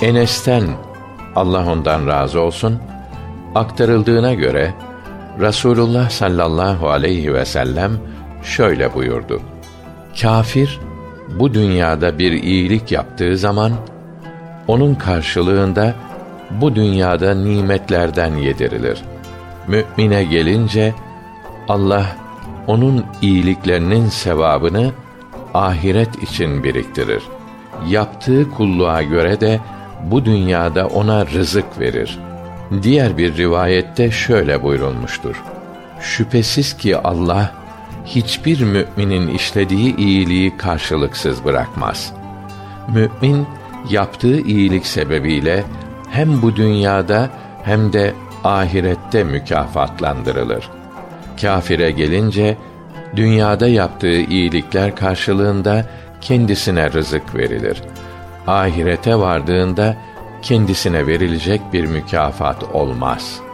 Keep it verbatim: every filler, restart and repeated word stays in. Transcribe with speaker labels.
Speaker 1: Enes'ten, Allah ondan razı olsun, aktarıldığına göre Rasulullah sallallahu aleyhi ve sellem şöyle buyurdu: Kâfir bu dünyada bir iyilik yaptığı zaman onun karşılığında bu dünyada nimetlerden yedirilir. Mü'mine gelince Allah onun iyiliklerinin sevabını ahiret için biriktirir. Yaptığı kulluğa göre de bu dünyada ona rızık verir. Diğer bir rivayette şöyle buyurulmuştur: Şüphesiz ki Allah hiçbir müminin işlediği iyiliği karşılıksız bırakmaz. Mümin yaptığı iyilik sebebiyle hem bu dünyada hem de ahirette mükafatlandırılır. Kâfire gelince dünyada yaptığı iyilikler karşılığında kendisine rızık verilir. Ahirete vardığında kendisine verilecek bir mükafat olmaz.